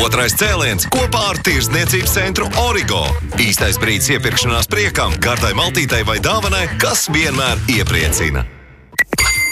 Otrais cēliens kopā ar tirdzniecības centru Origo. Īstais brīdis iepirkšanās priekam, kārtai maltītei vai dāvanai, kas vienmēr iepriecina.